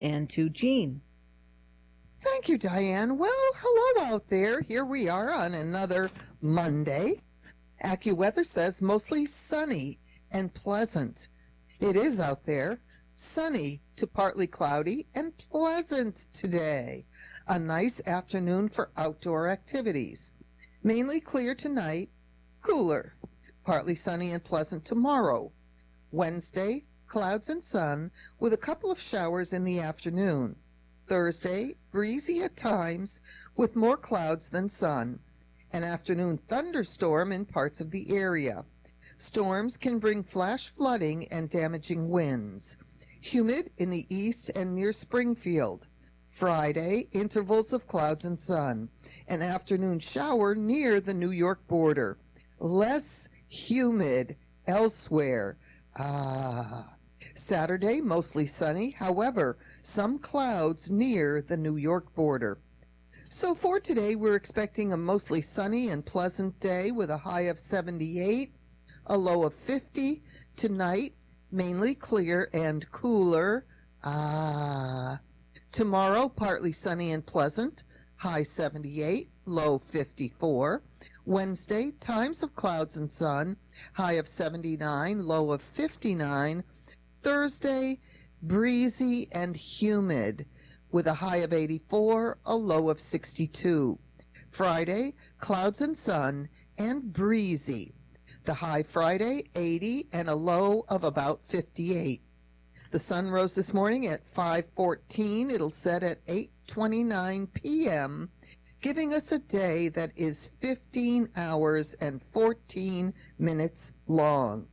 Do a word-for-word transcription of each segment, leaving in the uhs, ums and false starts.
and to Jean. Thank you, Diane. Well, hello out there. Here we are on another Monday. AccuWeather says mostly sunny and pleasant. It is out there, sunny to partly cloudy and pleasant today. A nice afternoon for outdoor activities. Mainly clear tonight, cooler. Partly sunny and pleasant tomorrow. Wednesday, clouds and sun with a couple of showers in the afternoon. Thursday, breezy at times with more clouds than sun. An afternoon thunderstorm in parts of the area. Storms can bring flash flooding and damaging winds. Humid in the east and near Springfield. Friday, intervals of clouds and sun. An afternoon shower near the New York border. Less humid elsewhere. Ah. Saturday, mostly sunny. However, some clouds near the New York border. So for today, we're expecting a mostly sunny and pleasant day with a high of seventy-eight, a low of fifty. Tonight, mainly clear and cooler. Ah. Tomorrow, partly sunny and pleasant, high seventy-eight, low fifty-four. Wednesday, times of clouds and sun, high of seventy-nine, low of fifty-nine. Thursday, breezy and humid with a high of eighty-four, a low of sixty-two. Friday, clouds and sun and breezy. The high Friday, eighty, and a low of about fifty-eight. The sun rose this morning at five fourteen. It'll set at eight twenty-nine p.m., giving us a day that is fifteen hours and fourteen minutes long.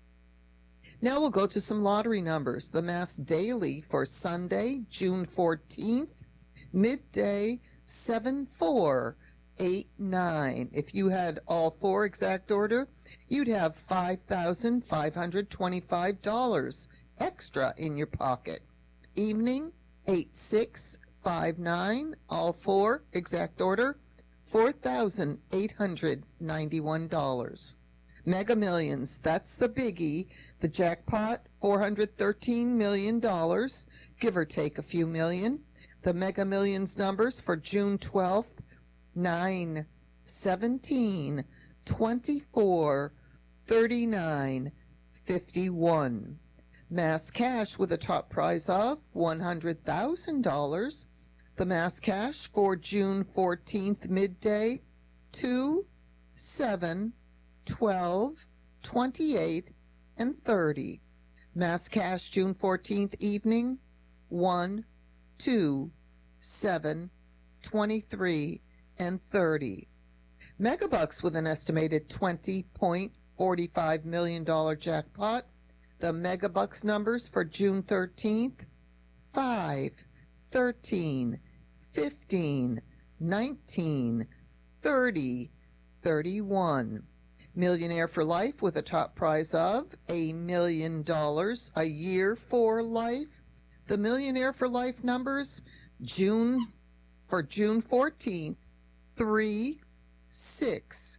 Now we'll go to some lottery numbers. The Mass Daily for Sunday, June fourteenth, midday seven four eight nine. If you had all four exact order, you'd have five thousand five hundred twenty-five dollars extra in your pocket. Evening, eight six five nine, all four exact order, four thousand eight hundred ninety-one dollars. Mega Millions, that's the biggie. The jackpot, four hundred thirteen million dollars, give or take a few million. The Mega Millions numbers for June twelfth, nine, seventeen, twenty-four, thirty-nine, fifty-one. Mass cash with a top prize of one hundred thousand dollars. The mass cash for June fourteenth midday, two, seven, twelve, twenty-eight, and thirty. Mass cash June fourteenth evening, one, two, seven, twenty-three, and thirty. Megabucks with an estimated twenty point four five million dollars jackpot. The Megabucks numbers for June thirteenth, five, thirteen, fifteen, nineteen, thirty, thirty-one. Millionaire for Life with a top prize of a million dollars a year for life. The Millionaire for Life numbers June for June fourteenth, three, six,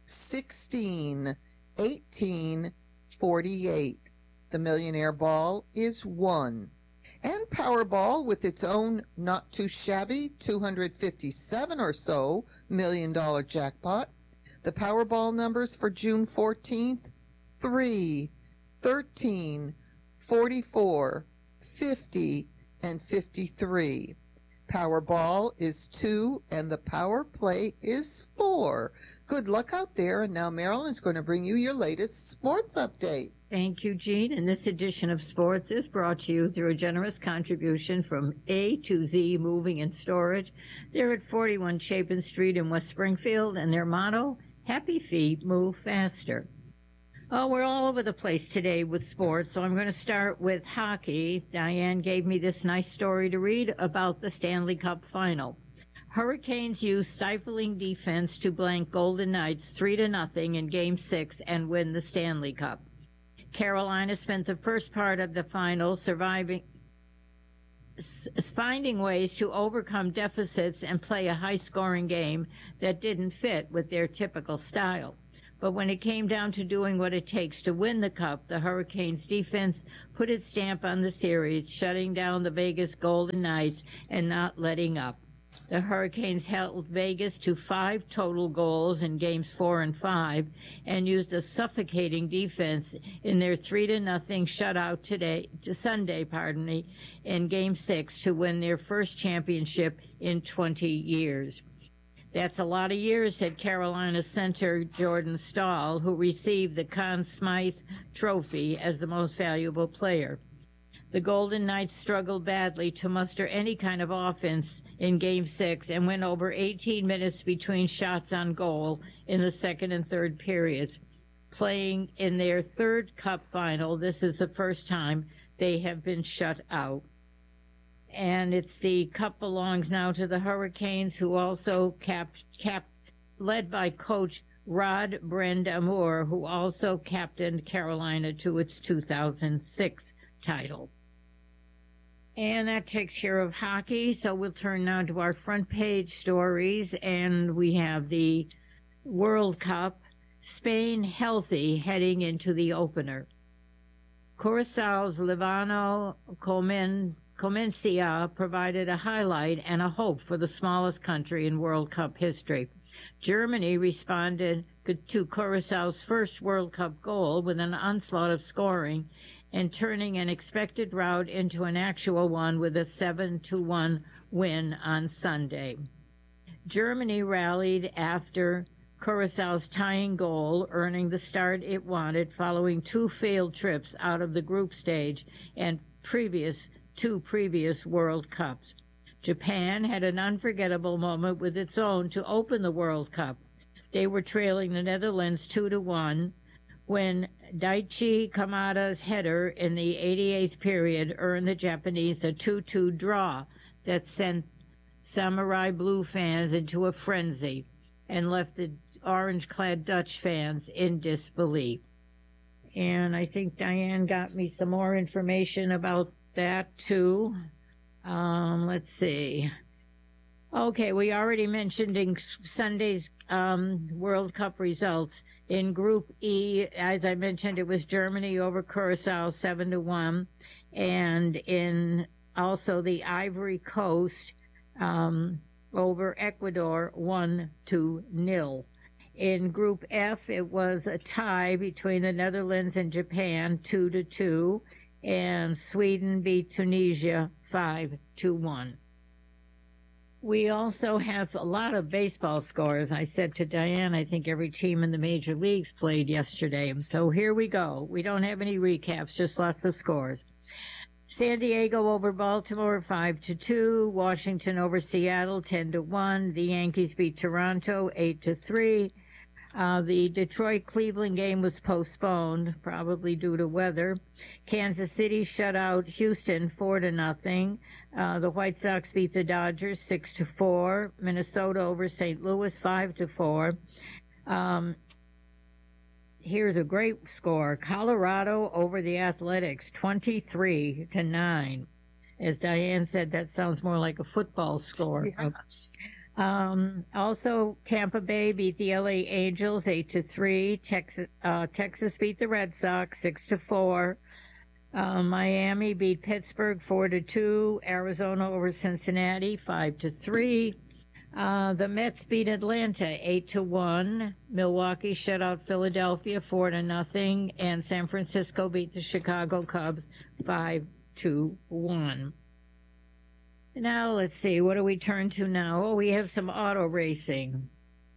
sixteen, eighteen, forty-eight. The Millionaire Ball is one. And Powerball with its own not too shabby two hundred fifty-seven or so million dollar jackpot. The Powerball numbers for June fourteenth, three, thirteen, forty-four, fifty, and fifty-three. Powerball is two, and the Power Play is four. Good luck out there, and now Marilyn's going to bring you your latest sports update. Thank you, Jean. And this edition of Sports is brought to you through a generous contribution from A to Z Moving and Storage. They're at forty-one Chapin Street in West Springfield, and their motto, Happy Feet Move Faster. Oh, we're all over the place today with sports, so I'm going to start with hockey. Diane gave me this nice story to read about the Stanley Cup final. Hurricanes used stifling defense to blank Golden Knights three to nothing in Game six and win the Stanley Cup. Carolina spent the first part of the final surviving, finding ways to overcome deficits and play a high-scoring game that didn't fit with their typical style. But when it came down to doing what it takes to win the Cup, the Hurricanes defense put its stamp on the series, shutting down the Vegas Golden Knights and not letting up. The Hurricanes held Vegas to five total goals in games four and five and used a suffocating defense in their three to nothing shutout today to Sunday, pardon me, in game six to win their first championship in twenty years. That's a lot of years, said Carolina center Jordan Staal, who received the Conn Smythe Trophy as the most valuable player. The Golden Knights struggled badly to muster any kind of offense in Game six and went over eighteen minutes between shots on goal in the second and third periods. Playing in their third Cup final, this is the first time they have been shut out. And it's the Cup belongs now to the Hurricanes, who also capped, capped, led by coach Rod Brind'Amour, who also captained Carolina to its two thousand six title. And that takes care of hockey, so we'll turn now to our front page stories, and we have the World Cup, Spain healthy heading into the opener. Curaçao's Livano Comen, Comencia provided a highlight and a hope for the smallest country in World Cup history. Germany responded to Curaçao's first World Cup goal with an onslaught of scoring and turning an expected rout into an actual one with a seven to one win on Sunday. Germany rallied after Curaçao's tying goal, earning the start it wanted following two failed trips out of the group stage and previous two previous World Cups. Japan had an unforgettable moment with its own to open the World Cup. They were trailing the Netherlands two to one when Daichi Kamada's header in the eighty-eighth period earned the Japanese a two two draw that sent Samurai Blue fans into a frenzy and left the orange-clad Dutch fans in disbelief. And I think Diane got me some more information about that too. Um, let's see. Okay, we already mentioned in Sunday's um, World Cup results. In Group E, as I mentioned, it was Germany over Curaçao seven to one, and in also the Ivory Coast um, over Ecuador one to nil. In Group F, it was a tie between the Netherlands and Japan two to two, and Sweden beat Tunisia five to one. We also have a lot of baseball scores. I said to Diane, I think every team in the major leagues played yesterday. So here we go. We don't have any recaps, just lots of scores. San Diego over Baltimore five to two. Washington over Seattle ten to one. The Yankees beat Toronto eight to three. Uh, the Detroit-Cleveland game was postponed, probably due to weather. Kansas City shut out Houston four to nothing. Uh, the White Sox beat the Dodgers six to four. Minnesota over Saint Louis five to four. Um, here's a great score. Colorado over the Athletics twenty-three to nine. As Diane said, that sounds more like a football score. Yeah. Um, also, Tampa Bay beat the L A Angels eight to three. Texas, uh, Texas beat the Red Sox six to four. Uh, Miami beat Pittsburgh four to two. Arizona over Cincinnati five to three. Uh, the Mets beat Atlanta eight to one. Milwaukee shut out Philadelphia four to nothing, and San Francisco beat the Chicago Cubs five to one. Now, let's see, what do we turn to now? Oh, we have some auto racing.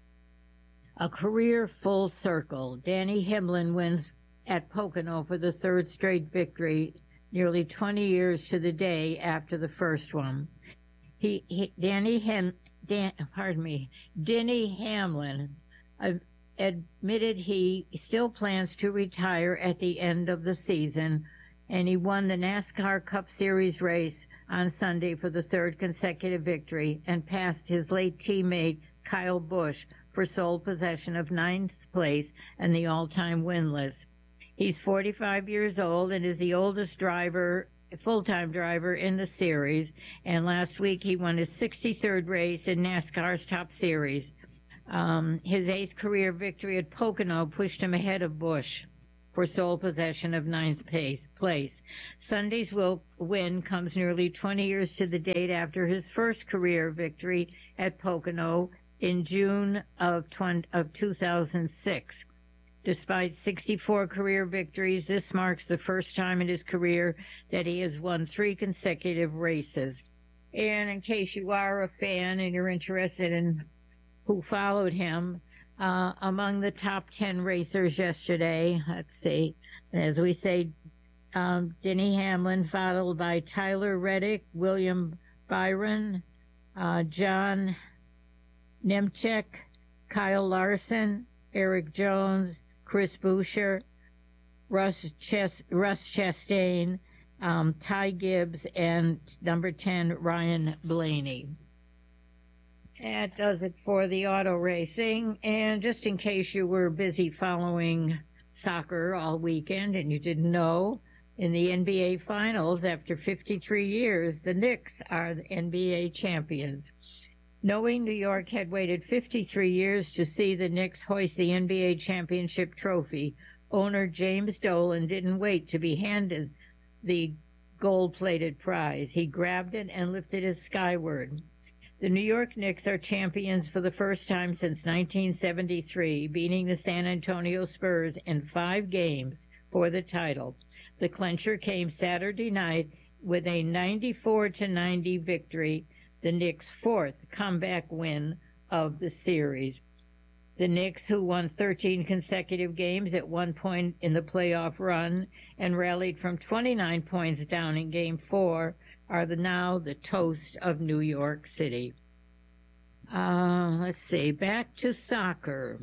A career full circle. Danny Hamlin wins at Pocono for the third straight victory, nearly twenty years to the day after the first one. He, he Danny Ham, Dan, pardon me, Denny Hamlin uh, admitted he still plans to retire at the end of the season, and he won the NASCAR Cup Series race on Sunday for the third consecutive victory and passed his late teammate Kyle Busch for sole possession of ninth place and the all-time win list. He's forty-five years old and is the oldest driver, full-time driver in the series, and last week he won his sixty-third race in NASCAR's Top Series. Um, his eighth career victory at Pocono pushed him ahead of Bush for sole possession of ninth place. Sunday's will win comes nearly twenty years to the date after his first career victory at Pocono in June of, twenty, of two thousand six. Despite sixty-four career victories, this marks the first time in his career that he has won three consecutive races. And in case you are a fan and you're interested in who followed him, uh, among the top ten racers yesterday, let's see, as we say, um, Denny Hamlin, followed by Tyler Reddick, William Byron, uh, John Nemechek, Kyle Larson, Eric Jones, Chris Buescher, Russ, Ches- Russ Chastain, um, Ty Gibbs, and number ten, Ryan Blaney. That does it for the auto racing. And just in case you were busy following soccer all weekend and you didn't know, in the N B A Finals, after fifty-three years, the Knicks are the N B A champions. Knowing New York had waited fifty-three years to see the Knicks hoist the N B A championship trophy, owner James Dolan didn't wait to be handed the gold-plated prize. He grabbed it and lifted it skyward. The New York Knicks are champions for the first time since nineteen seventy-three, beating the San Antonio Spurs in five games for the title. The clincher came Saturday night with a ninety-four to ninety victory, the Knicks' fourth comeback win of the series. The Knicks, who won thirteen consecutive games at one point in the playoff run and rallied from twenty-nine points down in Game four, are the, now the toast of New York City. Uh, let's see, back to soccer.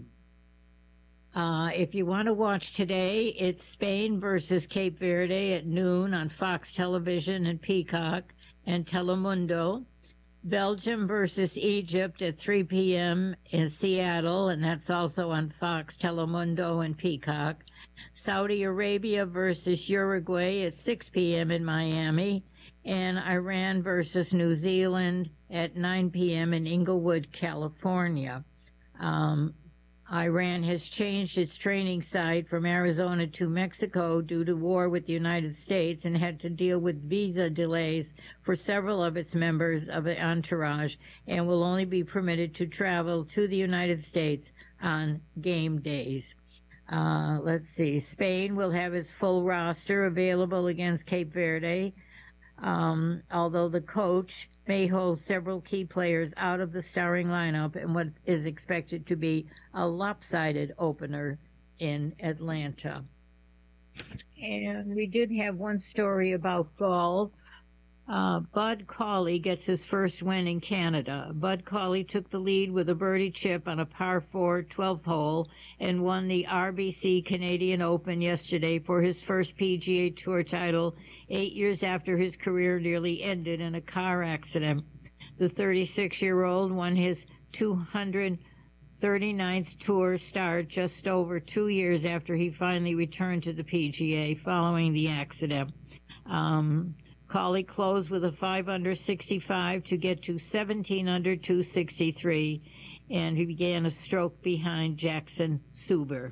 Uh, if you want to watch today, it's Spain versus Cape Verde at noon on Fox Television and Peacock and Telemundo. Belgium versus Egypt at three p.m. in Seattle, and that's also on Fox, Telemundo, and Peacock. Saudi Arabia versus Uruguay at six p.m. in Miami, and Iran versus New Zealand at nine p.m. in Inglewood, California. Um, Iran has changed its training site from Arizona to Mexico due to war with the United States and had to deal with visa delays for several of its members of the entourage and will only be permitted to travel to the United States on game days. Uh, let's see, Spain will have its full roster available against Cape Verde, um, although the coach may hold several key players out of the starting lineup in what is expected to be a lopsided opener in Atlanta. And we did have one story about golf. Uh, Bud Cauley gets his first win in Canada. Bud Cauley took the lead with a birdie chip on a par four twelfth hole and won the R B C Canadian Open yesterday for his first P G A Tour title, eight years after his career nearly ended in a car accident. The thirty-six-year-old won his two hundred thirty-ninth tour start just over two years after he finally returned to the P G A following the accident. Um, Cauley closed with a five under sixty-five to get to seventeen under two sixty-three, and he began a stroke behind Jackson Suber.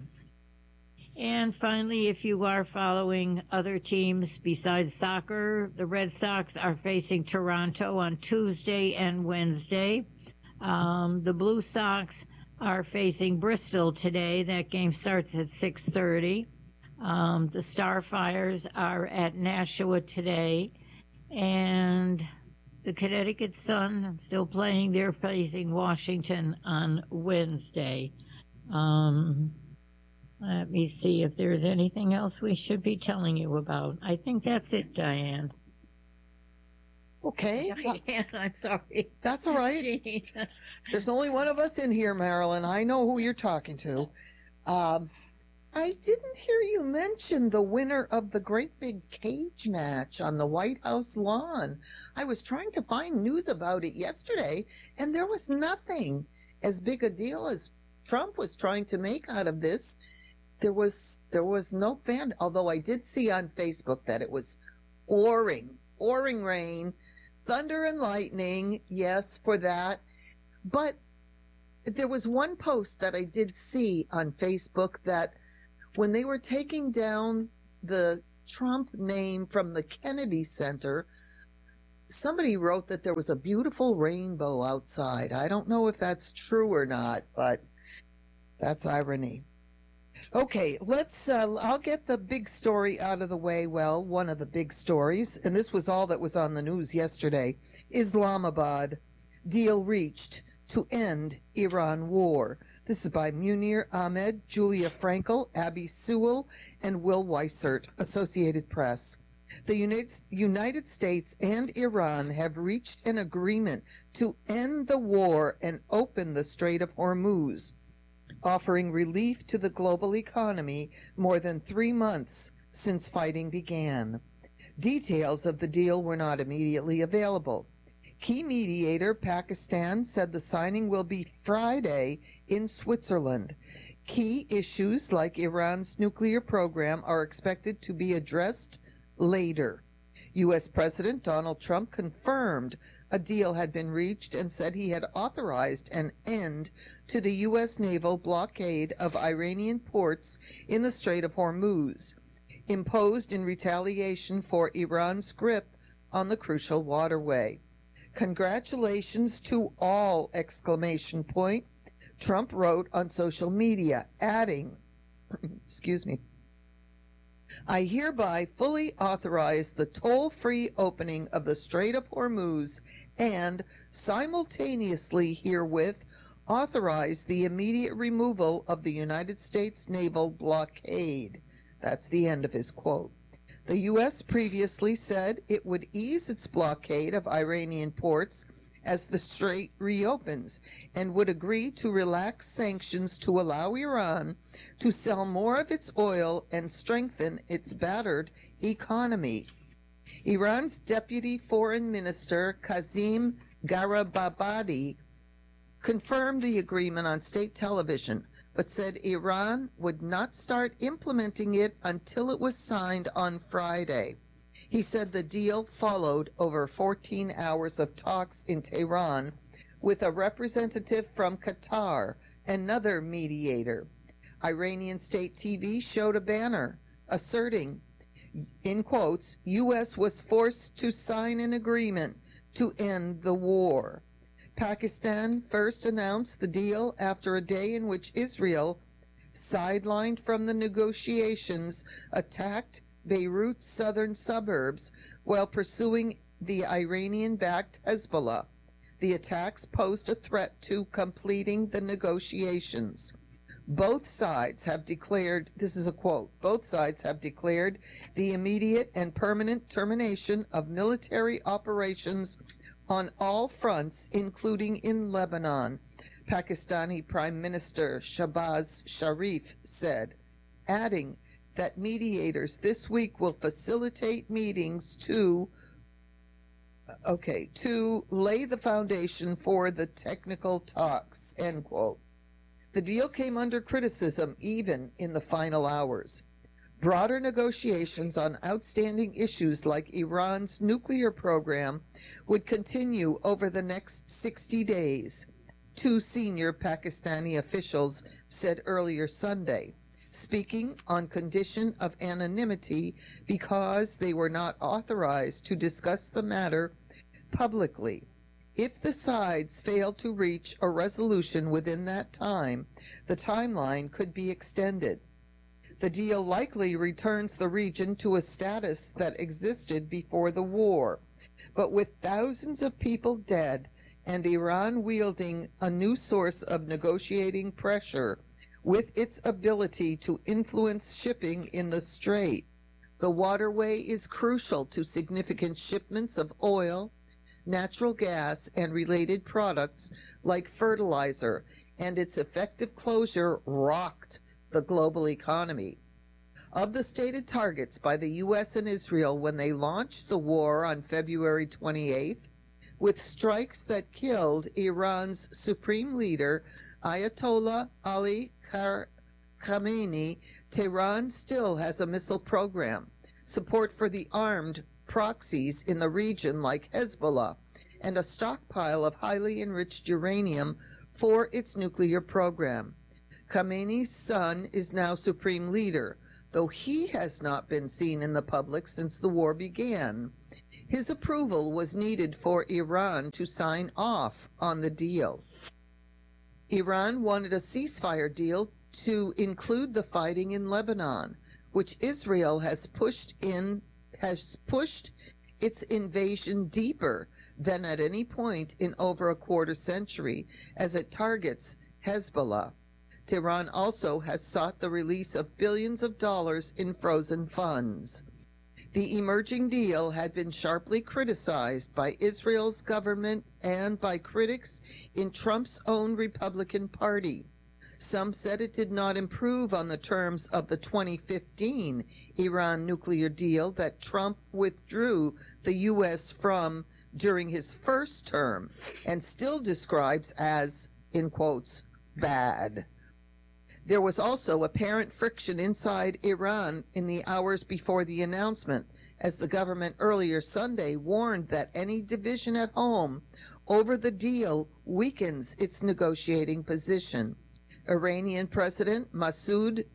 And finally, if you are following other teams besides soccer, the Red Sox are facing Toronto on Tuesday and Wednesday. Um, the Blue Sox are facing Bristol today. That game starts at six thirty. Um, the Starfires are at Nashua today. And the Connecticut Sun still playing. They're facing Washington on Wednesday. Um, let me see if there's anything else we should be telling you about. I think that's it, Diane. Okay. Diane, I'm sorry. That's all right. Jeez. There's only one of us in here, Marilyn. I know who you're talking to. Um, I didn't hear you mention the winner of the great big cage match on the White House lawn. I was trying to find news about it yesterday, and there was nothing as big a deal as Trump was trying to make out of this. There was there was no fan, although I did see on Facebook that it was pouring, pouring rain, thunder and lightning, yes, for that. But there was one post that I did see on Facebook that when they were taking down the Trump name from the Kennedy Center, somebody wrote that there was a beautiful rainbow outside. I don't know if that's true or not, but that's irony. Okay, let's, uh, I'll get the big story out of the way. Well, one of the big stories, and this was all that was on the news yesterday. Islamabad, deal reached to end Iran war. This is by Munir Ahmed, Julia Frankel, Abby Sewell, and Will Weissert, Associated Press. The United, United States and Iran have reached an agreement to end the war and open the Strait of Hormuz, offering relief to the global economy more than three months since fighting began. Details of the deal were not immediately available. Key mediator Pakistan said the signing will be Friday in Switzerland. Key issues like Iran's nuclear program are expected to be addressed later. U S. President Donald Trump confirmed a deal had been reached and said he had authorized an end to the U S naval blockade of Iranian ports in the Strait of Hormuz, imposed in retaliation for Iran's grip on the crucial waterway. Congratulations to all! Exclamation point. Trump wrote on social media, adding, excuse me, I hereby fully authorize the toll-free opening of the Strait of Hormuz and simultaneously herewith authorize the immediate removal of the United States naval blockade. That's the end of his quote. The U S previously said it would ease its blockade of Iranian ports as the strait reopens and would agree to relax sanctions to allow Iran to sell more of its oil and strengthen its battered economy. Iran's Deputy Foreign Minister Kazim Garibabadi confirmed the agreement on state television, but said Iran would not start implementing it until it was signed on Friday. He said the deal followed over fourteen hours of talks in Tehran with a representative from Qatar, another mediator. Iranian state T V showed a banner asserting, in quotes, U S was forced to sign an agreement to end the war. Pakistan first announced the deal after a day in which Israel, sidelined from the negotiations, attacked Beirut's southern suburbs while pursuing the Iranian-backed Hezbollah. The attacks posed a threat to completing the negotiations. Both sides have declared, this is a quote, both sides have declared the immediate and permanent termination of military operations on all fronts, including in Lebanon, Pakistani Prime Minister Shahbaz Sharif said, adding that mediators this week will facilitate meetings to, okay, to lay the foundation for the technical talks, end quote. The deal came under criticism even in the final hours. Broader negotiations on outstanding issues like Iran's nuclear program would continue over the next sixty days, two senior Pakistani officials said earlier Sunday, speaking on condition of anonymity because they were not authorized to discuss the matter publicly. If the sides fail to reach a resolution within that time, the timeline could be extended. The deal likely returns the region to a status that existed before the war, but with thousands of people dead and Iran wielding a new source of negotiating pressure with its ability to influence shipping in the strait. The waterway is crucial to significant shipments of oil, natural gas, and related products like fertilizer, and its effective closure rocked the global economy. Of the stated targets by the U S and Israel when they launched the war on February twenty-eighth, with strikes that killed Iran's supreme leader, Ayatollah Ali Khamenei, Tehran still has a missile program, support for the armed proxies in the region like Hezbollah, and a stockpile of highly enriched uranium for its nuclear program. Khamenei's son is now supreme leader, though he has not been seen in the public since the war began. His approval was needed for Iran to sign off on the deal. Iran wanted a ceasefire deal to include the fighting in Lebanon, which Israel has pushed in has pushed its invasion deeper than at any point in over a quarter century, as it targets Hezbollah. Tehran also has sought the release of billions of dollars in frozen funds. The emerging deal had been sharply criticized by Israel's government and by critics in Trump's own Republican Party. Some said it did not improve on the terms of the twenty fifteen Iran nuclear deal that Trump withdrew the U S from during his first term and still describes as, in quotes, bad. There was also apparent friction inside Iran in the hours before the announcement, as the government earlier Sunday warned that any division at home over the deal weakens its negotiating position. Iranian President Masoud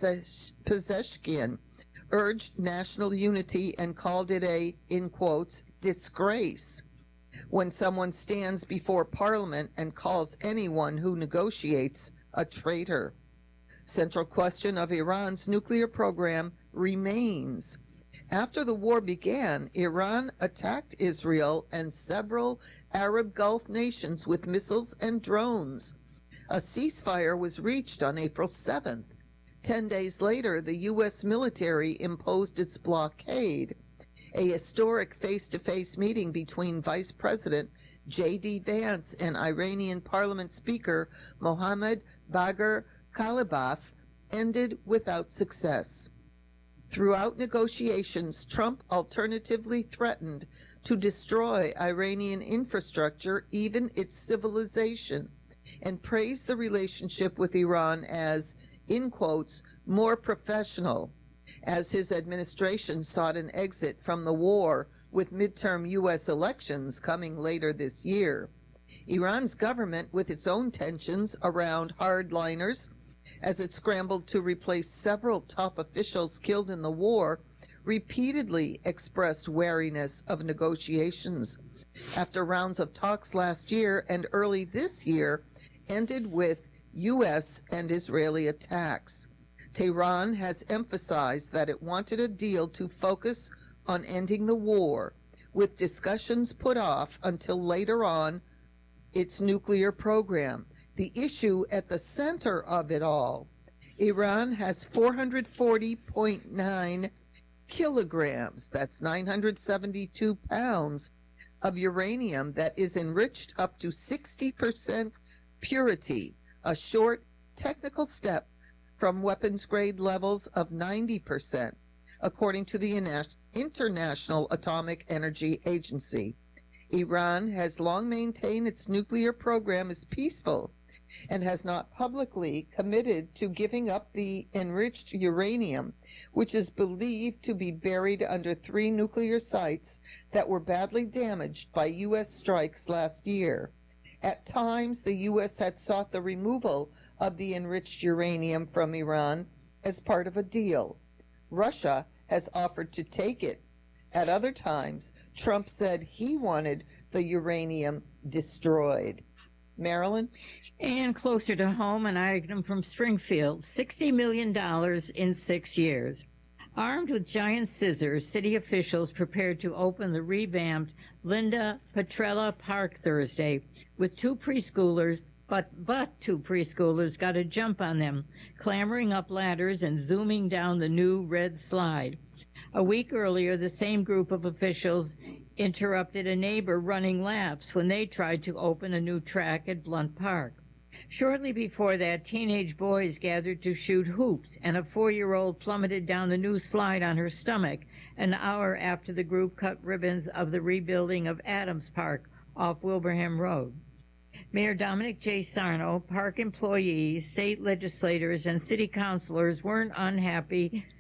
Pezeshkian urged national unity and called it a, in quotes, disgrace when someone stands before parliament and calls anyone who negotiates a traitor. Central question of Iran's nuclear program remains. After the war began, Iran attacked Israel and several Arab Gulf nations with missiles and drones. A ceasefire was reached on April seventh. Ten days later, the U S military imposed its blockade. A historic face-to-face meeting between Vice President J D Vance and Iranian Parliament Speaker Mohammad Bagher Kalibaf ended without success. Throughout negotiations, Trump alternatively threatened to destroy Iranian infrastructure, even its civilization, and praised the relationship with Iran as, in quotes, more professional, as his administration sought an exit from the war with midterm U S elections coming later this year. Iran's government, with its own tensions around hardliners, as it scrambled to replace several top officials killed in the war, repeatedly expressed wariness of negotiations. After rounds of talks last year and early this year ended with U S and Israeli attacks. Tehran has emphasized that it wanted a deal to focus on ending the war, with discussions put off until later on its nuclear program. The issue at the center of it all. Iran has four hundred forty point nine kilograms, that's nine hundred seventy-two pounds, of uranium that is enriched up to sixty percent purity, a short technical step from weapons-grade levels of ninety percent, according to the International Atomic Energy Agency. Iran has long maintained its nuclear program is peaceful and has not publicly committed to giving up the enriched uranium, which is believed to be buried under three nuclear sites that were badly damaged by U S strikes last year. At times, the U S had sought the removal of the enriched uranium from Iran as part of a deal. Russia has offered to take it. At other times, Trump said he wanted the uranium destroyed. Marilyn? And closer to home, an item from Springfield, sixty million dollars in six years. Armed with giant scissors, city officials prepared to open the revamped Linda Petrella Park Thursday, with two preschoolers, but, but two preschoolers got a jump on them, clambering up ladders and zooming down the new red slide. A week earlier, the same group of officials interrupted a neighbor running laps when they tried to open a new track at Blunt Park. Shortly before that, teenage boys gathered to shoot hoops, and a four-year-old plummeted down the new slide on her stomach an hour after the group cut ribbons of the rebuilding of Adams Park off Wilbraham Road. Mayor Dominic J. Sarno, park employees, state legislators, and city councilors weren't unhappy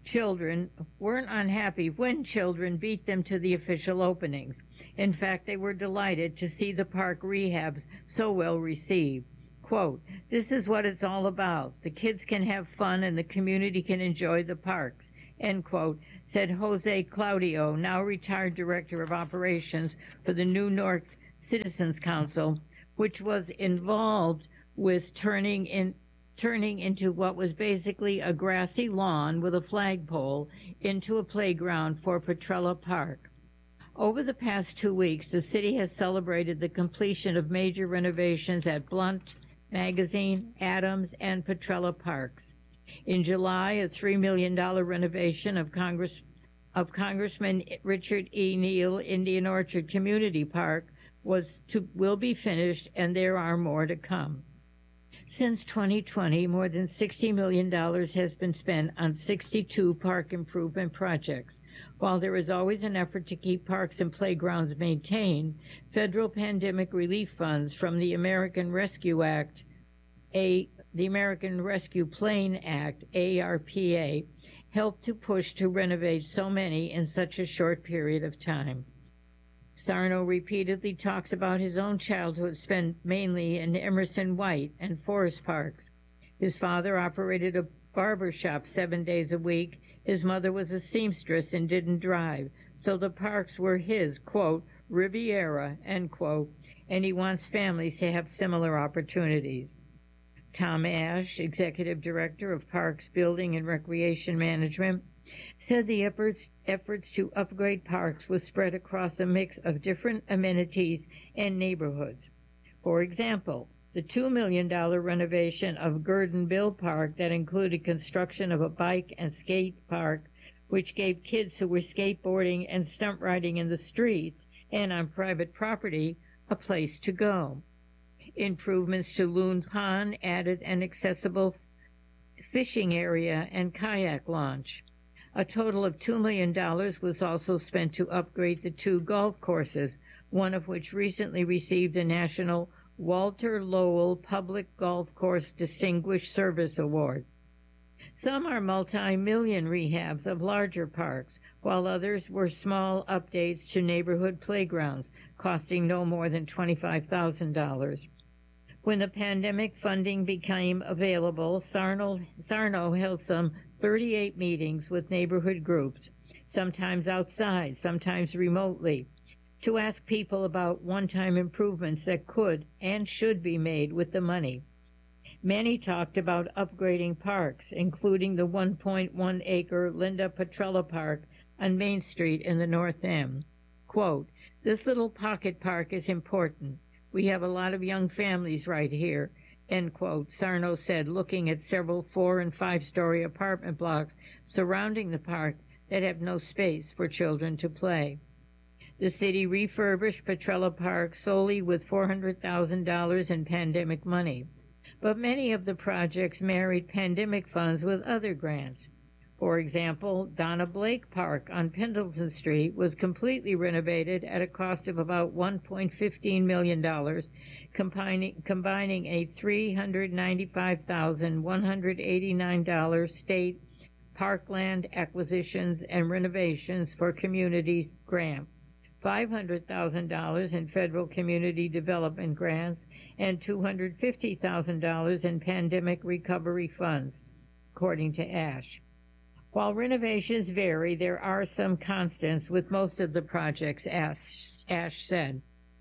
children weren't unhappy when children beat them to the official openings. In fact, they were delighted to see the park rehabs so well received. Quote, "This is what it's all about. The kids can have fun and the community can enjoy the parks," end quote, said Jose Claudio, now retired Director of Operations for the New York Citizens Council, which was involved with turning in turning into what was basically a grassy lawn with a flagpole into a playground for Petrella Park. Over the past two weeks, the city has celebrated the completion of major renovations at Blunt, Magazine, Adams, and Petrella Parks. In July, a three million dollars renovation of Congress of Congressman Richard E. Neal Indian Orchard Community Park was to will be finished, and there are more to come. Since twenty twenty, more than sixty million dollars has been spent on sixty-two park improvement projects. While there is always an effort to keep parks and playgrounds maintained, federal pandemic relief funds from the American Rescue Act, a, the American Rescue Plan Act, A R P A, helped to push to renovate so many in such a short period of time. Sarno repeatedly talks about his own childhood spent mainly in Emerson White and Forest Parks. His father operated a barber shop seven days a week. His mother was a seamstress and didn't drive, so the parks were his, quote, Riviera, end quote, and he wants families to have similar opportunities. Tom Ash, Executive Director of Parks, Building, and Recreation Management, said the efforts, efforts to upgrade parks was spread across a mix of different amenities and neighborhoods. For example, the two million dollars renovation of Gurdon-Bill Park that included construction of a bike and skate park, which gave kids who were skateboarding and stunt riding in the streets and on private property a place to go. Improvements to Loon Pond added an accessible fishing area and kayak launch. A total of two million dollars was also spent to upgrade the two golf courses, one of which recently received a National Walter Lowell Public Golf Course Distinguished Service Award. Some are multi-million rehabs of larger parks, while others were small updates to neighborhood playgrounds, costing no more than twenty-five thousand dollars. When the pandemic funding became available, Sarno, Sarno held some thirty-eight meetings with neighborhood groups, sometimes outside, sometimes remotely, to ask people about one-time improvements that could and should be made with the money. Many talked about upgrading parks, including the one point one acre Linda Petrella Park on Main Street in the North End. Quote, "This little pocket park is important. We have a lot of young families right here," end quote, Sarno said, looking at several four- and five-story apartment blocks surrounding the park that have no space for children to play. The city refurbished Petrella Park solely with four hundred thousand dollars in pandemic money, but many of the projects married pandemic funds with other grants. For example, Donna Blake Park on Pendleton Street was completely renovated at a cost of about one point one five million dollars, combining, combining a three hundred ninety-five thousand one hundred eighty-nine dollars state parkland acquisitions and renovations for communities grant, five hundred thousand dollars in federal community development grants, and two hundred fifty thousand dollars in pandemic recovery funds, according to Ash. While renovations vary, there are some constants with most of the projects, Ash, Ash said.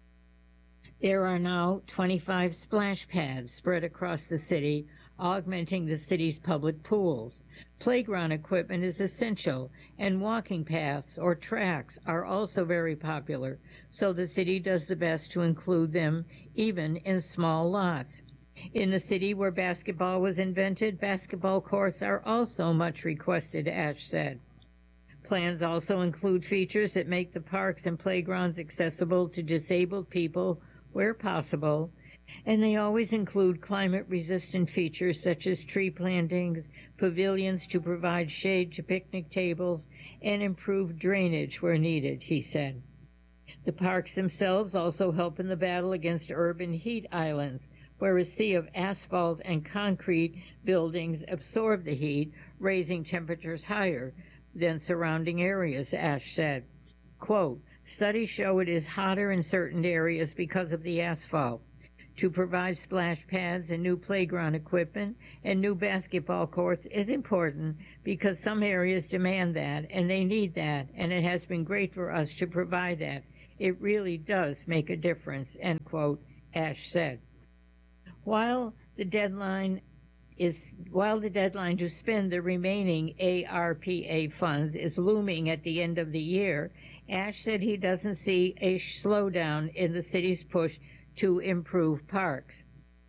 There are now twenty-five splash pads spread across the city, augmenting the city's public pools. Playground equipment is essential, and walking paths or tracks are also very popular, so the city does the best to include them, even in small lots. In the city where basketball was invented, basketball courts are also much requested, Ash said. Plans also include features that make the parks and playgrounds accessible to disabled people where possible, and they always include climate-resistant features such as tree plantings, pavilions to provide shade to picnic tables, and improved drainage where needed, he said. The parks themselves also help in the battle against urban heat islands, where a sea of asphalt and concrete buildings absorb the heat, raising temperatures higher than surrounding areas, Ash said. Quote, studies show it is hotter in certain areas because of the asphalt. To provide splash pads and new playground equipment and new basketball courts is important because some areas demand that and they need that, and it has been great for us to provide that. It really does make a difference, end quote, Ash said. While the deadline is while the deadline to spend the remaining A R P A funds is looming at the end of the year, Ash said he doesn't see a slowdown in the city's push to improve parks.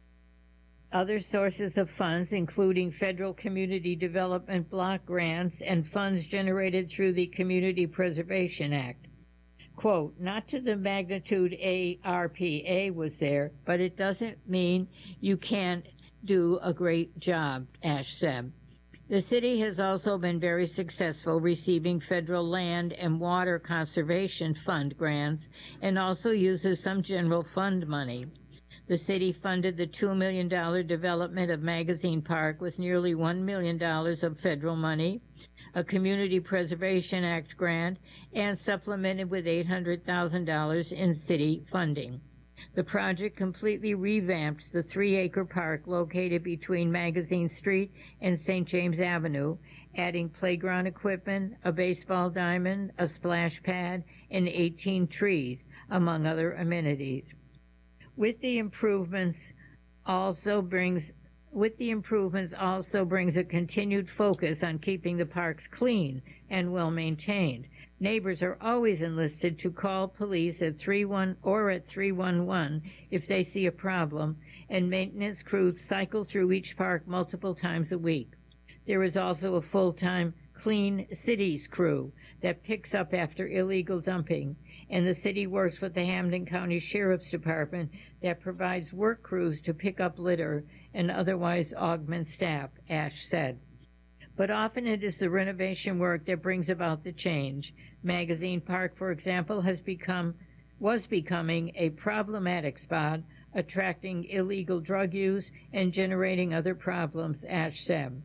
Other sources of funds, including federal community development block grants and funds generated through the Community Preservation Act. Quote, not to the magnitude A R P A was there, but it doesn't mean you can't do a great job, Ash said. The city has also been very successful receiving federal land and water conservation fund grants and also uses some general fund money. The city funded the two million dollars development of Magazine Park with nearly one million dollars of federal money, a Community Preservation Act grant, and supplemented with eight hundred thousand dollars in city funding. The project completely revamped the three-acre park located between Magazine Street and Saint James Avenue, adding playground equipment, a baseball diamond, a splash pad, and eighteen trees, among other amenities. With the improvements also brings with the improvements also brings a continued focus on keeping the parks clean and well maintained. Neighbors are always enlisted to call police at three one or at three one one if they see a problem, and maintenance crews cycle through each park multiple times a week. There is also a full-time Clean Cities crew that picks up after illegal dumping, and the city works with the Hampden County Sheriff's Department that provides work crews to pick up litter and otherwise augment staff, Ash said. But often it is the renovation work that brings about the change. Magazine Park, for example, has become was becoming a problematic spot, attracting illegal drug use and generating other problems, Ash said.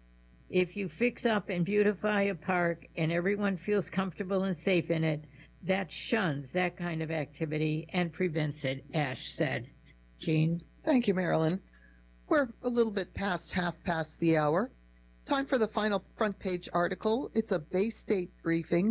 If you fix up and beautify a park and everyone feels comfortable and safe in it, that shuns that kind of activity and prevents it, Ash said. Jean? Thank you, Marilyn. We're a little bit past half past the hour. Time for the final front page article. It's a Bay State briefing.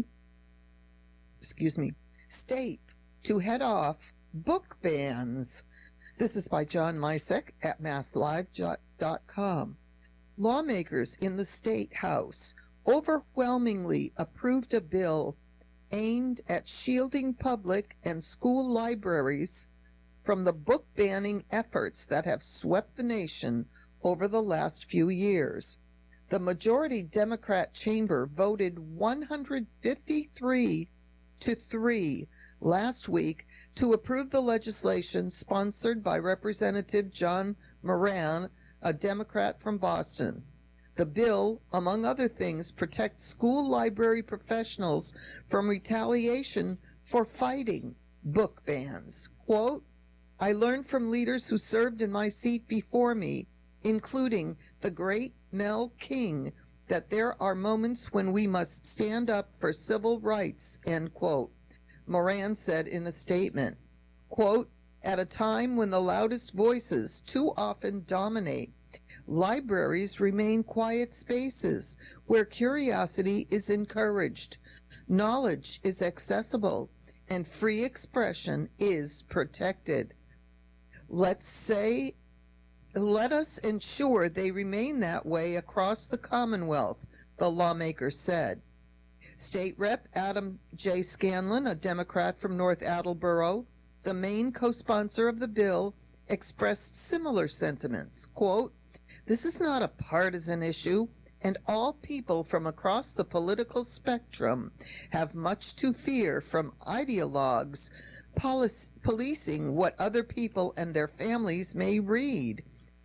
Excuse me. State to head off book bans. This is by John Misek at mass live dot com. Lawmakers in the State House overwhelmingly approved a bill aimed at shielding public and school libraries from the book banning efforts that have swept the nation over the last few years. The majority Democrat chamber voted one hundred fifty-three to three last week to approve the legislation sponsored by Representative John Moran, a Democrat from Boston. The bill, among other things, protects school library professionals from retaliation for fighting book bans. Quote, I learned from leaders who served in my seat before me, including the great Mel King, that there are moments when we must stand up for civil rights, end quote, Moran said in a statement. Quote, at a time when the loudest voices too often dominate, libraries remain quiet spaces where curiosity is encouraged, knowledge is accessible, and free expression is protected. Let's say, let us ensure they remain that way across the Commonwealth, the lawmaker said. State Rep Adam J. Scanlon, a Democrat from North Attleboro, the main co-sponsor of the bill, expressed similar sentiments. Quote, this is not a partisan issue, and all people from across the political spectrum have much to fear from ideologues polic- policing what other people and their families may read.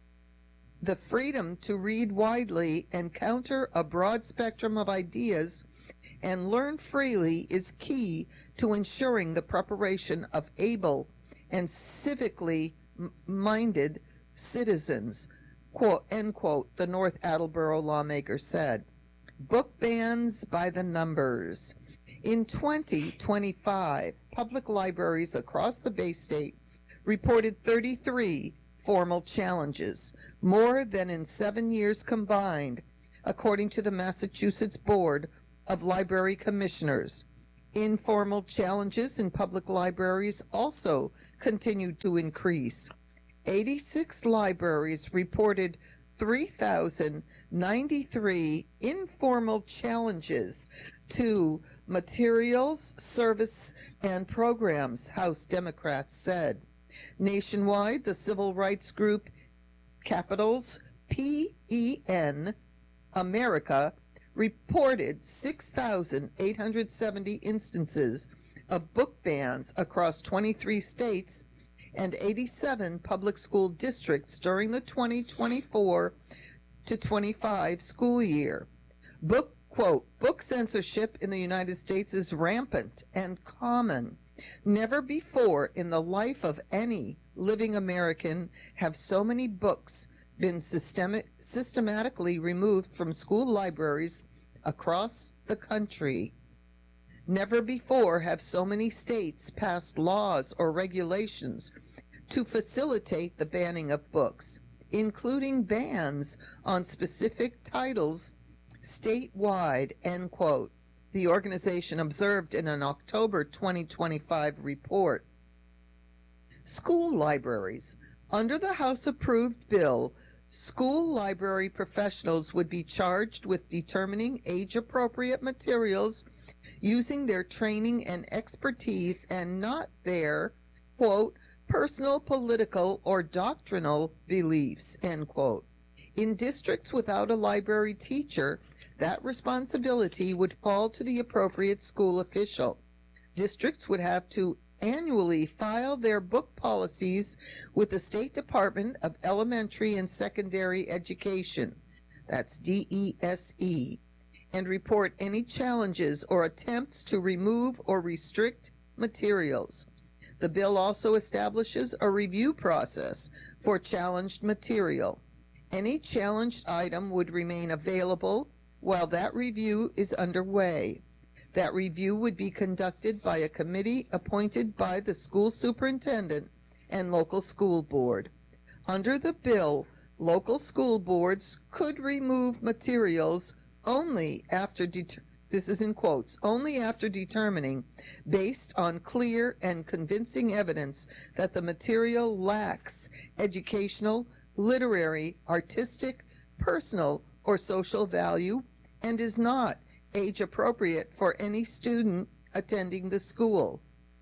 The freedom to read widely, encounter a broad spectrum of ideas, and learn freely is key to ensuring the preparation of able and civically minded citizens, quote, end quote, the North Attleboro lawmaker said. Book bans by the numbers. In twenty twenty-five, public libraries across the Bay State reported thirty-three formal challenges, more than in seven years combined, according to the Massachusetts Board of Library Commissioners. Informal challenges in public libraries also continued to increase. eighty-six libraries reported three thousand ninety-three informal challenges to materials, service, and programs, House Democrats said. Nationwide, the civil rights group Capitals P E N America reported six thousand eight hundred seventy instances of book bans across twenty-three states and eighty-seven public school districts during the twenty twenty-four to twenty-five school year. Book, quote, book censorship in the United States is rampant and common. Never before in the life of any living American have so many books been systemic, systematically removed from school libraries across the country. Never before have so many states passed laws or regulations to facilitate the banning of books, including bans on specific titles statewide, end quote, the organization observed in an October twenty twenty-five report. School libraries. Under the House-approved bill, school library professionals would be charged with determining age-appropriate materials using their training and expertise and not their, quote, personal, political, or doctrinal beliefs, end quote. In districts without a library teacher, that responsibility would fall to the appropriate school official. Districts would have to annually file their book policies with the State Department of Elementary and Secondary Education, that's D E S E, and report any challenges or attempts to remove or restrict materials. The bill also establishes a review process for challenged material. Any challenged item would remain available while that review is underway. That review would be conducted by a committee appointed by the school superintendent and local school board. Under the bill, local school boards could remove materials only after, det- this is in quotes, only after determining, based on clear and convincing evidence, that the material lacks educational, literary, artistic, personal, or social value and is not age appropriate for any student attending the school.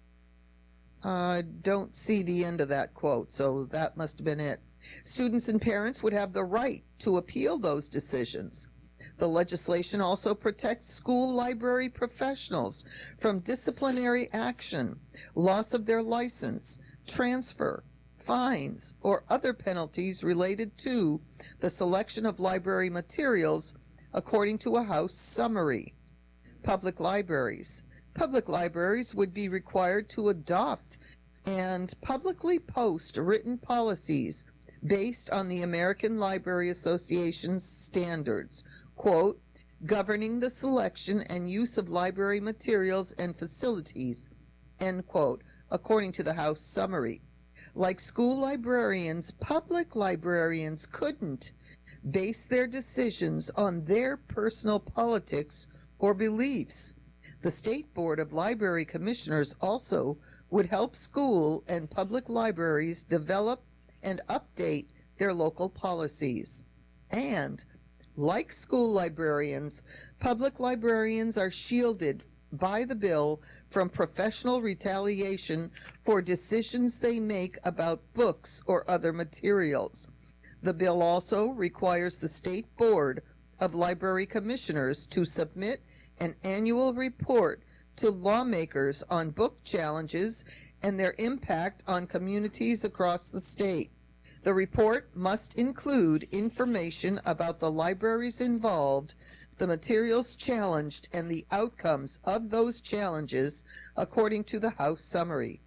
I don't see the end of that quote, so that must have been it. Students and parents would have the right to appeal those decisions. The legislation also protects school library professionals from disciplinary action, loss of their license, transfer, fines, or other penalties related to the selection of library materials, according to a House summary. Public libraries. Public libraries would be required to adopt and publicly post written policies based on the American Library Association's standards, quote, governing the selection and use of library materials and facilities, end quote, according to the House summary. Like school librarians, public librarians couldn't base their decisions on their personal politics or beliefs. The State Board of Library Commissioners also would help school and public libraries develop and update their local policies. And, like school librarians, public librarians are shielded by the bill from professional retaliation for decisions they make about books or other materials. The bill also requires the State Board of Library Commissioners to submit an annual report to lawmakers on book challenges and their impact on communities across the state. The report must include information about the libraries involved, the materials challenged, and the outcomes of those challenges, according to the House summary.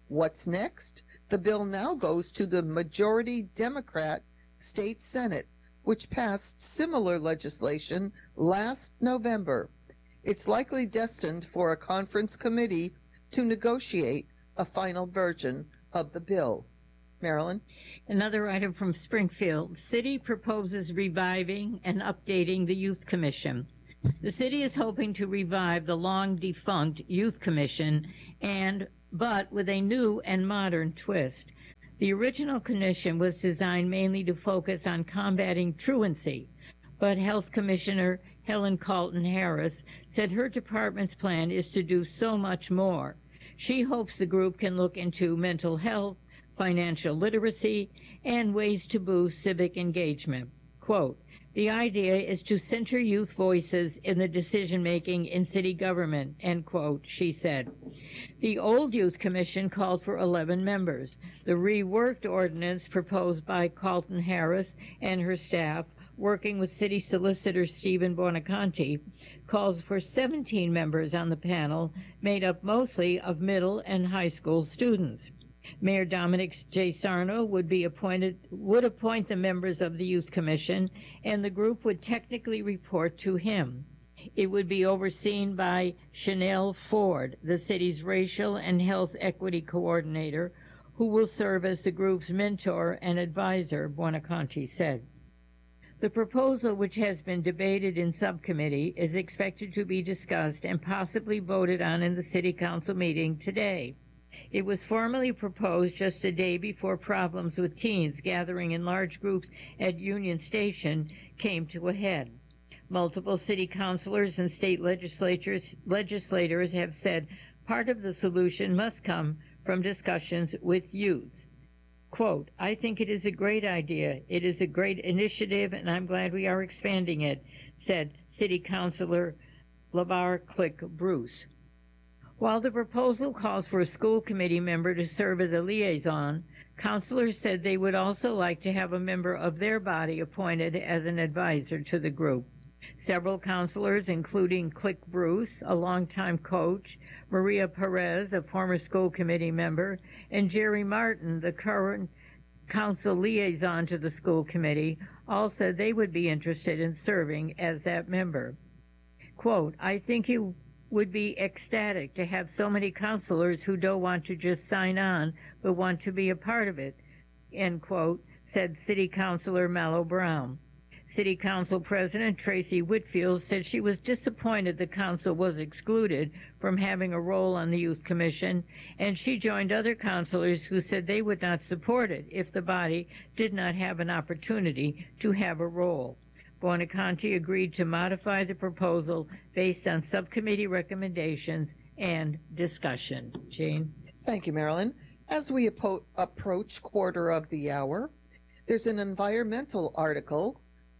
What's next? The bill now goes to the majority Democrat state Senate, which passed similar legislation last November. It's likely destined for a conference committee to negotiate a final version of the bill. Marilyn? Another item from Springfield. City proposes reviving and updating the Youth Commission. The city is hoping to revive the long-defunct Youth Commission, and but with a new and modern twist. The original commission was designed mainly to focus on combating truancy, but Health Commissioner Helen Calton Harris said her department's plan is to do so much more. She hopes the group can look into mental health, financial literacy, and ways to boost civic engagement. Quote, the idea is to center youth voices in the decision-making in city government, end quote, she said. The old Youth Commission called for eleven members. The reworked ordinance proposed by Calton Harris and her staff, working with City Solicitor Stephen Buonaconti, calls for seventeen members on the panel, made up mostly of middle and high school students. Mayor Dominic J. Sarno would be appointed, would appoint the members of the Youth Commission, and the group would technically report to him. It would be overseen by Chanel Ford, the city's racial and health equity coordinator, who will serve as the group's mentor and advisor, Buonaconti said. The proposal, which has been debated in subcommittee, is expected to be discussed and possibly voted on in the City Council meeting today. It was formally proposed just a day before problems with teens gathering in large groups at Union Station came to a head. Multiple city councilors and state legislatures, legislators have said part of the solution must come from discussions with youths. Quote, I think it is a great idea. It is a great initiative, and I'm glad we are expanding it, said City Councilor LaVar Click Bruce. While the proposal calls for a school committee member to serve as a liaison, councilors said they would also like to have a member of their body appointed as an advisor to the group. Several councilors, including Click Bruce, a longtime coach, Maria Perez, a former school committee member, and Jerry Martin, the current council liaison to the school committee, all said they would be interested in serving as that member. Quote, I think you would be ecstatic to have so many counselors who don't want to just sign on but want to be a part of it, end quote, said City Councilor Mallow Brown. City Council President Tracy Whitfield said she was disappointed the council was excluded from having a role on the Youth Commission, and she joined other councilors who said they would not support it if the body did not have an opportunity to have a role. Buonaconti agreed to modify the proposal based on subcommittee recommendations and discussion. Jane? Thank you, Marilyn. As we apo- approach quarter of the hour, there's an environmental article.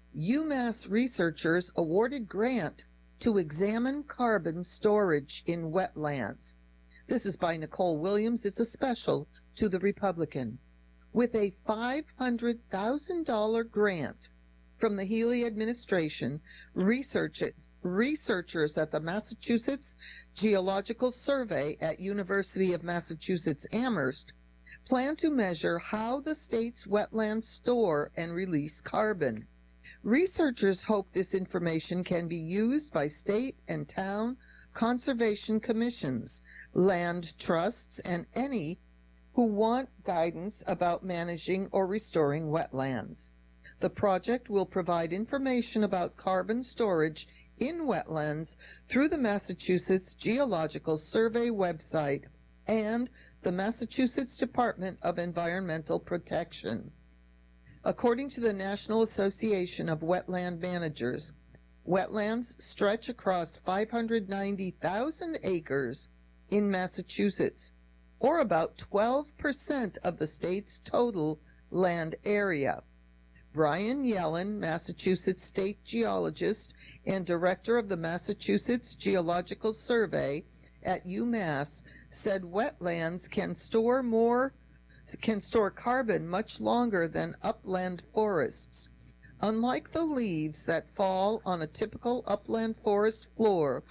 UMass researchers awarded grant to examine carbon storage in wetlands. This is by Nicole Williams. It's a special to the Republican. With a five hundred thousand dollars grant from the Healy administration, researchers, researchers at the Massachusetts Geological Survey at University of Massachusetts Amherst plan to measure how the state's wetlands store and release carbon. Researchers hope this information can be used by state and town conservation commissions, land trusts, and any who want guidance about managing or restoring wetlands. The project will provide information about carbon storage in wetlands through the Massachusetts Geological Survey website and the Massachusetts Department of Environmental Protection. According to the National Association of Wetland Managers, wetlands stretch across five hundred ninety thousand acres in Massachusetts, or about twelve percent of the state's total land area. Brian Yellen, Massachusetts state geologist and director of the Massachusetts Geological Survey at UMass, said wetlands can store more can store carbon much longer than upland forests. Unlike the leaves that fall on a typical upland forest floor,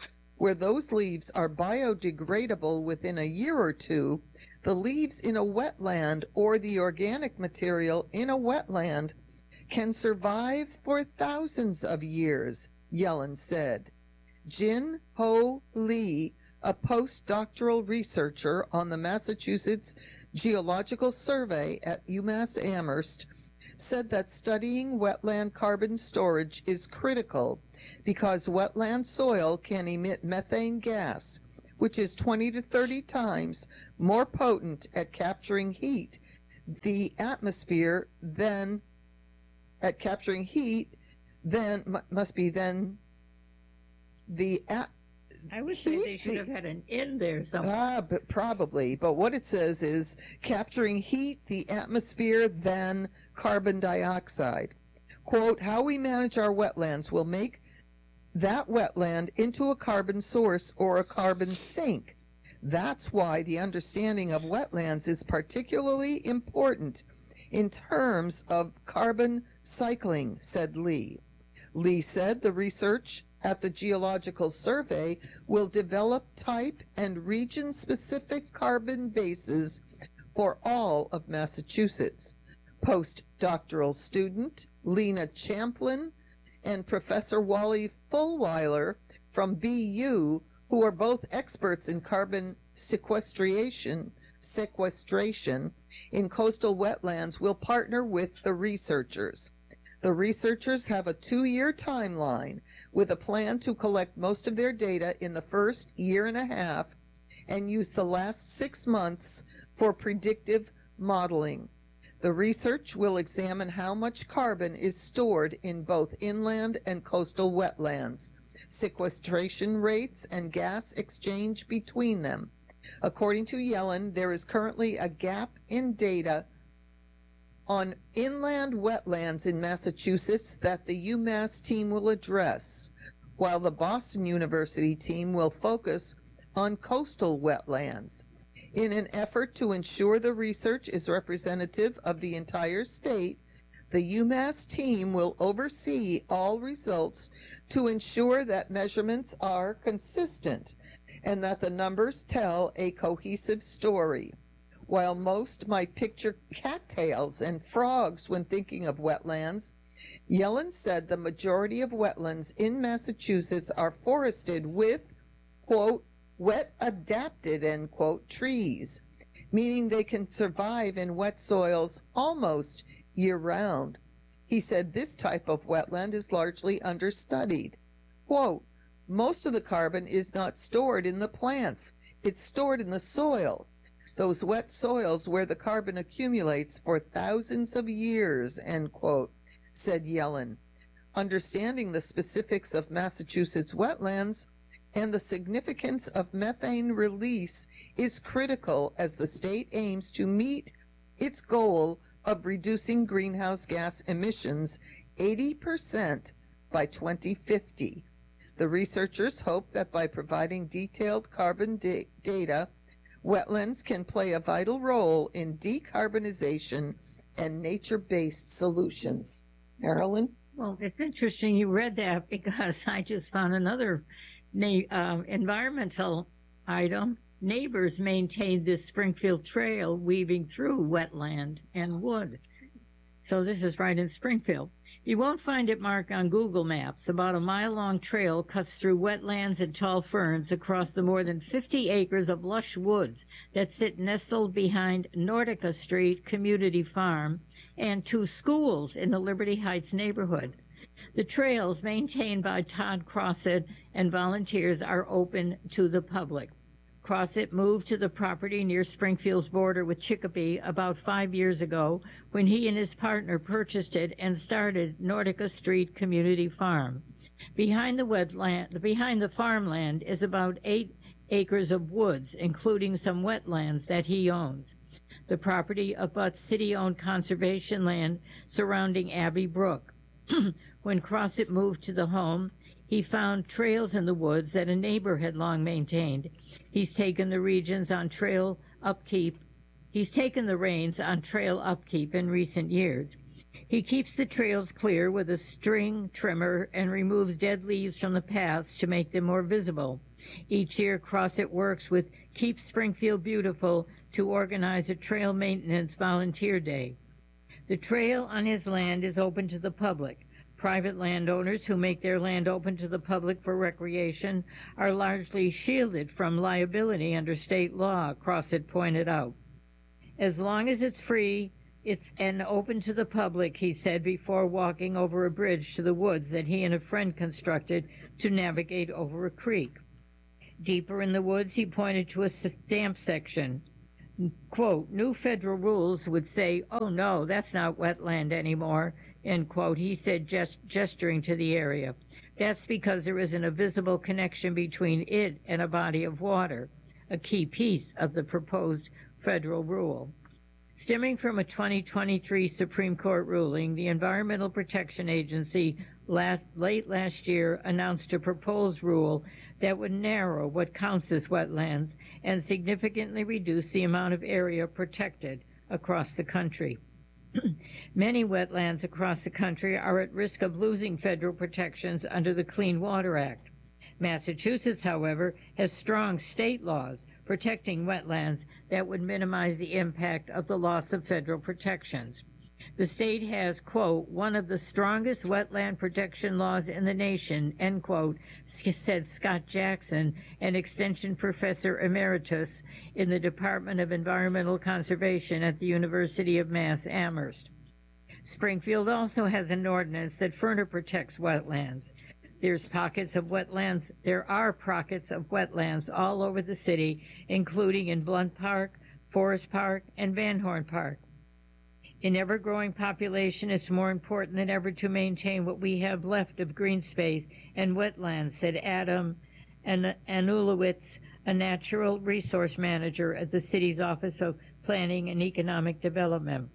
where those leaves are biodegradable within a year or two, the leaves in a wetland or the organic material in a wetland can survive for thousands of years, Yellen said. Jin Ho Lee, a postdoctoral researcher on the Massachusetts Geological Survey at UMass Amherst, said that studying wetland carbon storage is critical because wetland soil can emit methane gas, which is twenty to thirty times more potent at capturing heat the atmosphere than at capturing heat than must be then the at I would say they should have had an in there somewhere. Ah, but probably. But what it says is capturing heat, the atmosphere, then carbon dioxide. Quote, how we manage our wetlands will make that wetland into a carbon source or a carbon sink. That's why the understanding of wetlands is particularly important in terms of carbon cycling, said Lee. Lee said the research at the Geological Survey will develop type and region-specific carbon bases for all of Massachusetts. Postdoctoral student Lena Champlin and Professor Wally Fulwiler from B U, who are both experts in carbon sequestration, sequestration in coastal wetlands, will partner with the researchers. The researchers have a two-year timeline with a plan to collect most of their data in the first year and a half and use the last six months for predictive modeling. The research will examine how much carbon is stored in both inland and coastal wetlands, sequestration rates, and gas exchange between them. According to Yellen, there is currently a gap in data on inland wetlands in Massachusetts that the UMass team will address, while the Boston University team will focus on coastal wetlands. In an effort to ensure the research is representative of the entire state, the UMass team will oversee all results to ensure that measurements are consistent and that the numbers tell a cohesive story. While most might picture cattails and frogs when thinking of wetlands, Yellen said the majority of wetlands in Massachusetts are forested with, quote, wet adapted, end quote, trees, meaning they can survive in wet soils almost year-round. He said this type of wetland is largely understudied. Quote, most of the carbon is not stored in the plants, it's stored in the soil. Those wet soils where the carbon accumulates for thousands of years, end quote, said Yellen. Understanding the specifics of Massachusetts wetlands and the significance of methane release is critical as the state aims to meet its goal of reducing greenhouse gas emissions eighty percent by twenty fifty. The researchers hope that by providing detailed carbon da- data, wetlands can play a vital role in decarbonization and nature-based solutions. Marilyn? Well, it's interesting you read that because I just found another na- uh, environmental item. Neighbors maintained this Springfield trail weaving through wetland and wood. So this is right in Springfield. You won't find it marked on Google Maps. About a mile-long trail cuts through wetlands and tall ferns across the more than fifty acres of lush woods that sit nestled behind Nordica Street Community Farm and two schools in the Liberty Heights neighborhood. The trails, maintained by Todd Crossett and volunteers, are open to the public. Crossett moved to the property near Springfield's border with Chicopee about five years ago when he and his partner purchased it and started Nordica Street Community Farm. Behind the wetland, behind the farmland is about eight acres of woods, including some wetlands that he owns. The property abuts city-owned conservation land surrounding Abbey Brook. When Crossett moved to the home, he found trails in the woods that a neighbor had long maintained. He's taken the regions on trail upkeep. He's taken the reins on trail upkeep in recent years. He keeps the trails clear with a string trimmer and removes dead leaves from the paths to make them more visible. Each year, CrossFit works with Keep Springfield Beautiful to organize a trail maintenance volunteer day. The trail on his land is open to the public. Private landowners who make their land open to the public for recreation are largely shielded from liability under state law, CrossFit pointed out. As long as it's free, it's and open to the public, he said before walking over a bridge to the woods that he and a friend constructed to navigate over a creek. Deeper in the woods, he pointed to a stamp section. Quote, new federal rules would say, oh no, that's not wetland anymore, end quote, he said, gest- gesturing to the area. That's because there isn't a visible connection between it and a body of water, a key piece of the proposed federal rule. Stemming from a twenty twenty-three Supreme Court ruling, the Environmental Protection Agency last, late last year announced a proposed rule that would narrow what counts as wetlands and significantly reduce the amount of area protected across the country. Many wetlands across the country are at risk of losing federal protections under the Clean Water Act. Massachusetts, however, has strong state laws protecting wetlands that would minimize the impact of the loss of federal protections. The state has, quote, one of the strongest wetland protection laws in the nation, end quote, said Scott Jackson, an extension professor emeritus in the Department of Environmental Conservation at the University of Mass Amherst. Springfield also has an ordinance that further protects wetlands. There's pockets of wetlands. There are pockets of wetlands all over the city, including in Blunt Park, Forest Park, and Van Horn Park. In ever-growing population, it's more important than ever to maintain what we have left of green space and wetlands, said Adam Anulowitz, a natural resource manager at the city's Office of Planning and Economic Development.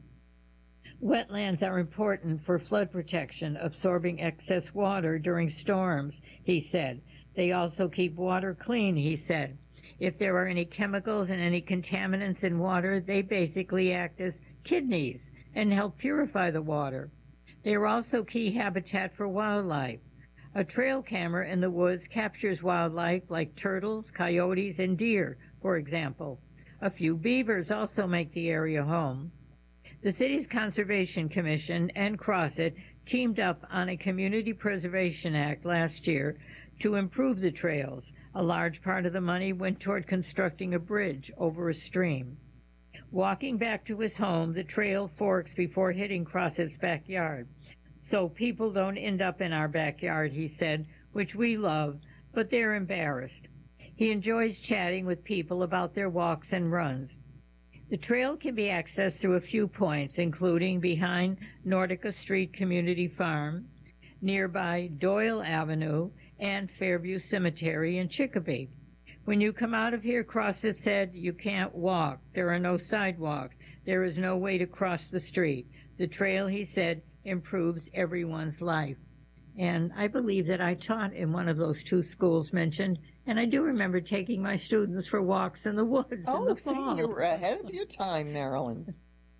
Wetlands are important for flood protection, absorbing excess water during storms, he said. They also keep water clean, he said. If there are any chemicals and any contaminants in water, they basically act as kidneys and help purify the water. They are also key habitat for wildlife. A trail camera in the woods captures wildlife like turtles, coyotes, and deer, for example. A few beavers also make the area home. The city's Conservation Commission and CrossFit teamed up on a Community Preservation Act last year to improve the trails. A large part of the money went toward constructing a bridge over a stream. Walking back to his home, the trail forks before hitting CrossFit's backyard. So people don't end up in our backyard, he said, which we love, but they're embarrassed. He enjoys chatting with people about their walks and runs. The trail can be accessed through a few points, including behind Nordica Street Community Farm, nearby Doyle Avenue, and Fairview Cemetery in Chicopee. When you come out of here, CrossFit said, you can't walk. There are no sidewalks. There is no way to cross the street. The trail, he said, improves everyone's life. And I believe that I taught in one of those two schools mentioned, and I do remember taking my students for walks in the woods oh, in the see, fall. You're ahead of your time, Marilyn.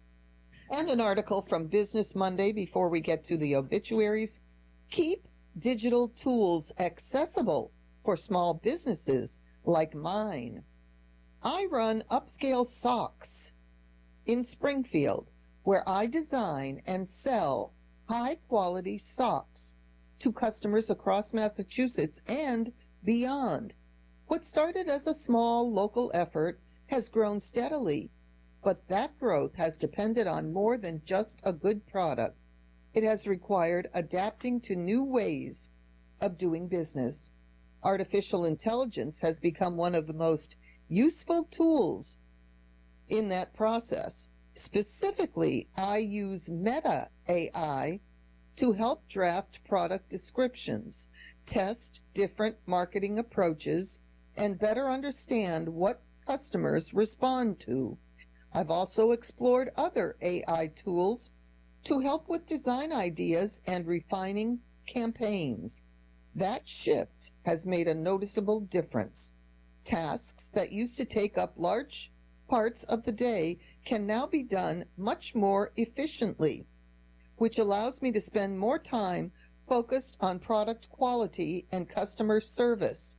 And an article from Business Monday before we get to the obituaries. Keep digital tools accessible for small businesses like mine. I run Upscale Socks in Springfield, where I design and sell high-quality socks to customers across Massachusetts and beyond. What started as a small local effort has grown steadily, but that growth has depended on more than just a good product. It has required adapting to new ways of doing business. Artificial intelligence has become one of the most useful tools in that process. Specifically, I use Meta A I to help draft product descriptions, test different marketing approaches, and better understand what customers respond to. I've also explored other A I tools to help with design ideas and refining campaigns. That shift has made a noticeable difference. Tasks that used to take up large parts of the day can now be done much more efficiently, which allows me to spend more time focused on product quality and customer service.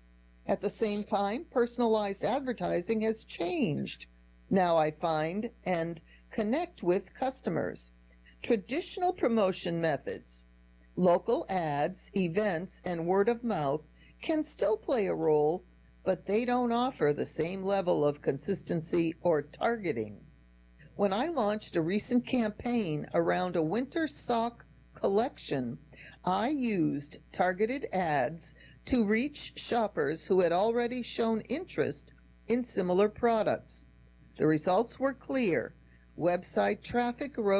At the same time, personalized advertising has changed. Now I find and connect with customers. Traditional promotion methods, local ads, events, and word of mouth can still play a role, but they don't offer the same level of consistency or targeting. When I launched a recent campaign around a winter sock collection, I used targeted ads to reach shoppers who had already shown interest in similar products. The results were clear. Website traffic rose